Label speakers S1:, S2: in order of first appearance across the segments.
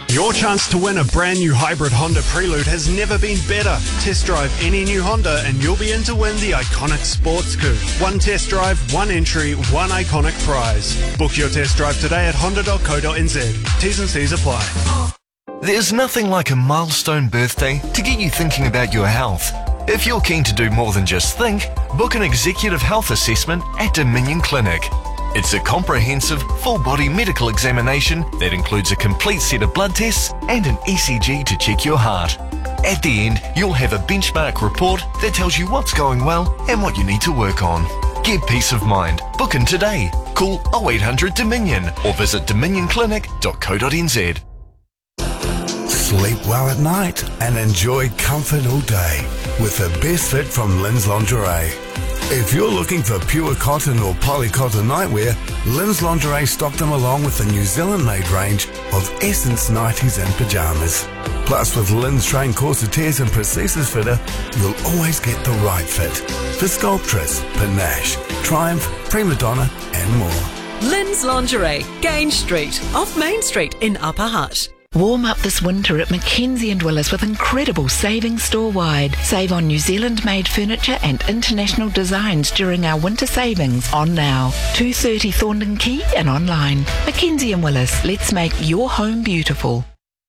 S1: Your chance to win a brand new hybrid Honda Prelude has never been better. Test drive any new Honda and you'll be in to win the iconic sports coupe. One test drive, one entry, one iconic prize. Book your test drive today at honda.co.nz. T's and C's apply.
S2: There's nothing like a milestone birthday to get you thinking about your health. If you're keen to do more than just think, book an executive health assessment at Dominion Clinic. It's a comprehensive, full-body medical examination that includes a complete set of blood tests and an ECG to check your heart. At the end, you'll have a benchmark report that tells you what's going well and what you need to work on. Get peace of mind. Book in today. Call 0800 Dominion or visit dominionclinic.co.nz.
S3: Sleep well at night and enjoy comfort all day with the best fit from Lynn's Lingerie. If you're looking for pure cotton or polycotton nightwear, Lynn's Lingerie stocked them along with the New Zealand-made range of Essence nighties and pyjamas. Plus, with Lynn's trained corsetiers and prosthesis fitter, you'll always get the right fit for Sculptress, Panache, Triumph, Prima Donna and more.
S4: Lynn's Lingerie, Grange Street, off Main Street in Upper Hutt.
S5: Warm up this winter at Mackenzie & Willis with incredible savings store-wide. Save on New Zealand-made furniture and international designs during our winter savings on now. 230 Thorndon Quay and online. Mackenzie & Willis, let's make your home beautiful.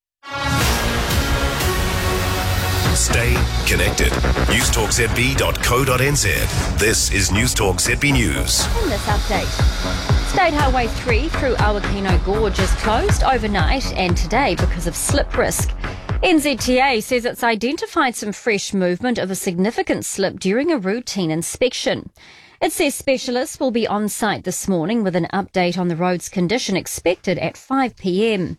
S6: Stay connected. newstalkzb.co.nz. This is Newstalk ZB News.
S7: In this update, State Highway 3 through Awakino Gorge is closed overnight and today because of slip risk. NZTA says it's identified some fresh movement of a significant slip during a routine inspection. It says specialists will be on site this morning with an update on the road's condition expected at 5 p.m.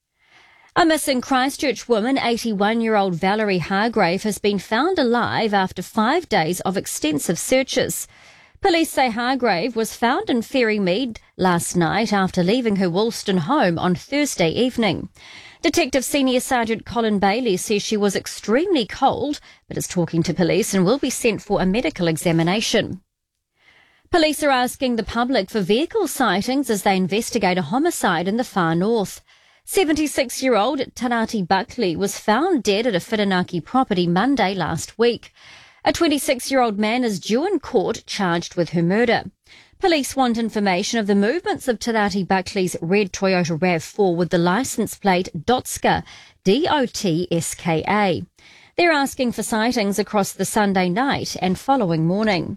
S7: A missing Christchurch woman, 81-year-old Valerie Hargrave, has been found alive after 5 days of extensive searches. Police say Hargrave was found in Ferrymead last night after leaving her Woolston home on Thursday evening. Detective Senior Sergeant Colin Bailey says she was extremely cold, but is talking to police and will be sent for a medical examination. Police are asking the public for vehicle sightings as they investigate a homicide in the far north. 76-year-old Tanati Buckley was found dead at a Whirinaki property Monday last week. A 26-year-old man is due in court charged with her murder. Police want information of the movements of Tanati Buckley's red Toyota RAV4 with the licence plate Dotska, D-O-T-S-K-A. They're asking for sightings across the Sunday night and following morning.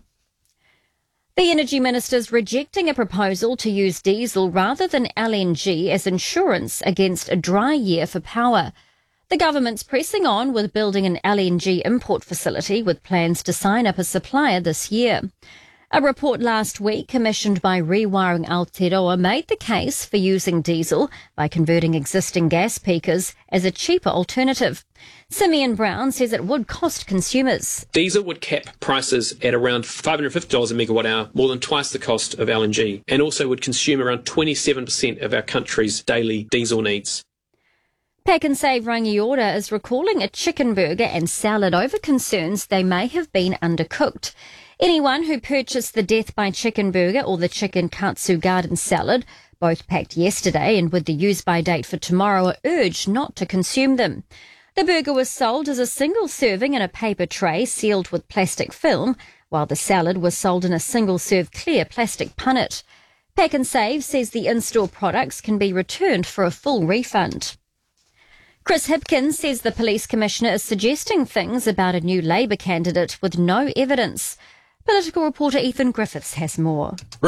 S7: The Energy Minister's rejecting a proposal to use diesel rather than LNG as insurance against a dry year for power. The government's pressing on with building an LNG import facility with plans to sign up a supplier this year. A report last week commissioned by Rewiring Aotearoa made the case for using diesel by converting existing gas peakers as a cheaper alternative. Simeon Brown says it would cost consumers.
S8: Diesel would cap prices at around $550 a megawatt hour, more than twice the cost of LNG, and also would consume around 27% of our country's daily diesel needs.
S7: Pack and Save Rangiora is recalling a chicken burger and salad over concerns they may have been undercooked. Anyone who purchased the Death by Chicken burger or the Chicken Katsu Garden salad, both packed yesterday and with the use-by date for tomorrow, are urged not to consume them. The burger was sold as a single serving in a paper tray sealed with plastic film, while the salad was sold in a single-serve clear plastic punnet. Pack and Save says the in-store products can be returned for a full refund. Chris Hipkins says the police commissioner is suggesting things about a new Labour candidate with no evidence. Political reporter Ethan Griffiths has more.